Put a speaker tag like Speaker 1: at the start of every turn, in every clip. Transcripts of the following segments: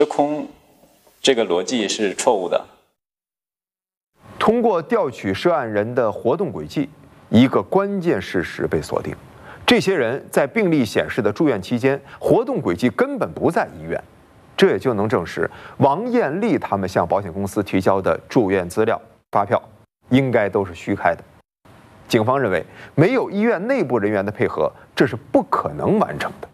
Speaker 1: 失空这个逻辑是错误的。
Speaker 2: 通过调取涉案人的活动轨迹，一个关键事实被锁定：这些人在病历显示的住院期间，活动轨迹根本不在医院。这也就能证实王艳丽他们向保险公司提交的住院资料、发票应该都是虚开的。警方认为，没有医院内部人员的配合，这是不可能完成的。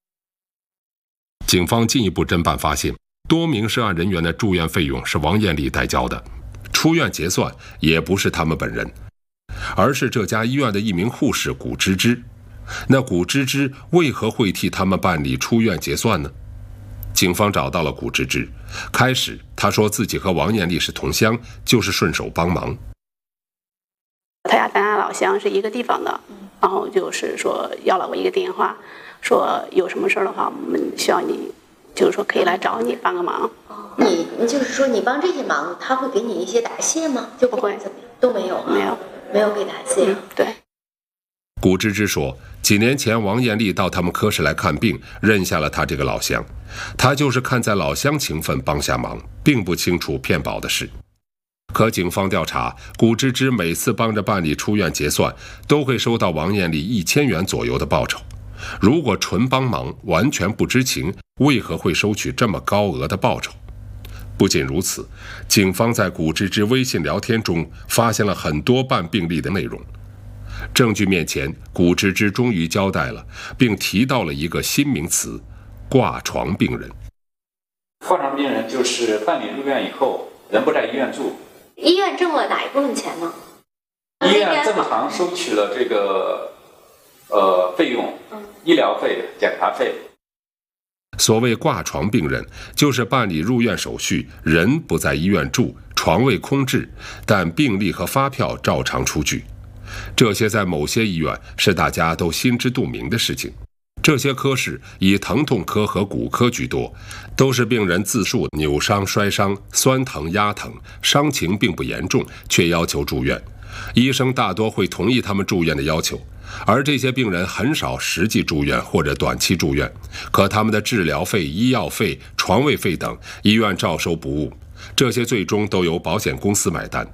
Speaker 3: 警方进一步侦办发现，多名涉案人员的住院费用是王艳丽代交的，出院结算也不是他们本人，而是这家医院的一名护士古芝芝。那古芝芝为何会替他们办理出院结算呢？警方找到了古芝芝，开始他说自己和王艳丽是同乡，就是顺手帮忙。
Speaker 4: 他家咱俩老乡是一个地方的，然后就是说要了我一个电话，说有什么事的话，我们需要你，就是说可以来找你帮个忙。
Speaker 5: 你就是说你帮这些忙，他会给你一些答谢吗？就不会怎么样都没有，没有给答谢。
Speaker 4: 对。
Speaker 3: 古芝芝说，几年前王艳丽到他们科室来看病，认下了他这个老乡，他就是看在老乡情分帮下忙，并不清楚骗保的事。可警方调查，古芝芝每次帮着办理出院结算，都会收到王艳丽1000元左右的报酬。如果纯帮忙，完全不知情，为何会收取这么高额的报酬？不仅如此，警方在古芝芝微信聊天中发现了很多办病历的内容。证据面前，古芝芝终于交代了，并提到了一个新名词——挂床病人。
Speaker 1: 挂床病人就是办理入院以后，人不在医院住。
Speaker 5: 医院挣了哪一部分钱呢？
Speaker 1: 医院正常收取了这个费用，医疗费、检查费。
Speaker 3: 所谓挂床病人，就是办理入院手续，人不在医院住，床位空置，但病历和发票照常出具。这些在某些医院是大家都心知肚明的事情。这些科室以疼痛科和骨科居多，都是病人自述扭伤、摔伤、酸疼、压疼，伤情并不严重，却要求住院。医生大多会同意他们住院的要求，而这些病人很少实际住院或者短期住院，可他们的治疗费、医药费、床位费等，医院照收不误，这些最终都由保险公司买单。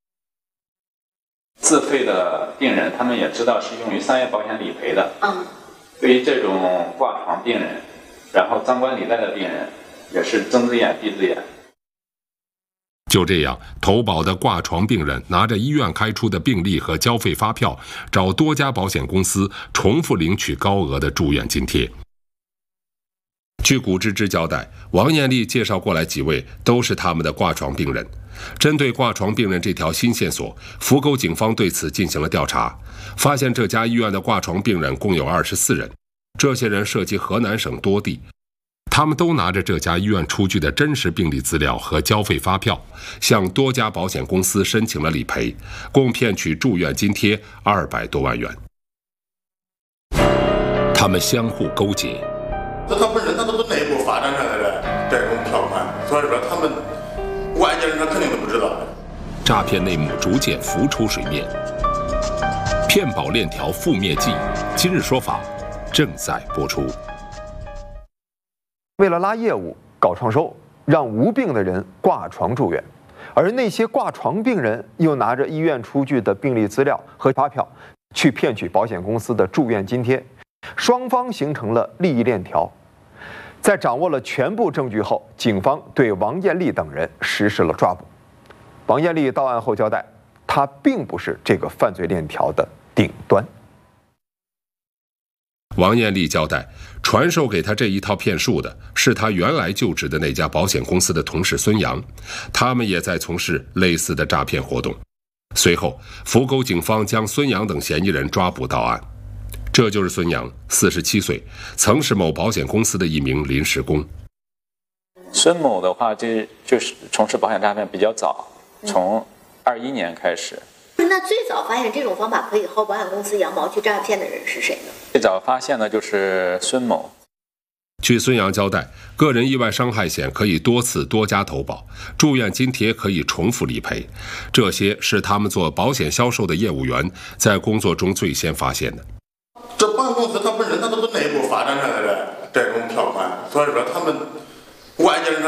Speaker 1: 自费的病人，他们也知道是用于商业保险理赔的。对于这种挂床病人，然后张冠李戴的病人，也是睁只眼闭只眼。
Speaker 3: 就这样，投保的挂床病人拿着医院开出的病历和交费发票，找多家保险公司重复领取高额的住院津贴。据古芝芝交代，王艳丽介绍过来几位都是他们的挂床病人。针对挂床病人这条新线索，扶沟警方对此进行了调查，发现这家医院的挂床病人共有24人，这些人涉及河南省多地，他们都拿着这家医院出具的真实病历资料和交费发票，向多家保险公司申请了理赔，共骗取住院津贴200多万元。他们相互勾结，
Speaker 6: 他本身他都是内部发展出来的这种条款，所以说他们外界人他肯定都不知道的。
Speaker 3: 诈骗内幕逐渐浮出水面，骗保链条覆灭记，今日说法正在播出。
Speaker 2: 为了拉业务、搞创收，让无病的人挂床住院，而那些挂床病人又拿着医院出具的病历资料和发票去骗取保险公司的住院津贴，双方形成了利益链条。在掌握了全部证据后，警方对王艳丽等人实施了抓捕。王艳丽到案后交代，她并不是这个犯罪链条的顶端。
Speaker 3: 王艳丽交代，传授给他这一套骗术的是他原来就职的那家保险公司的同事孙杨，他们也在从事类似的诈骗活动。随后，扶沟警方将孙杨等嫌疑人抓捕到案。这就是孙杨，47岁，曾是某保险公司的一名临时工。
Speaker 1: 孙某的话，就是从事保险诈骗比较早，从21年开始。
Speaker 5: 那最早发现这种方法可以薅保险公司羊毛去诈骗的人是谁呢？
Speaker 1: 最早发现的就是孙某。
Speaker 3: 据孙杨交代，个人意外伤害险可以多次多家投保，住院津贴可以重复理赔，这些是他们做保险销售的业务员在工作中最先发现的。
Speaker 6: 这保险公司它本身它都是内部发展出来的这种条款，所以说他们外界人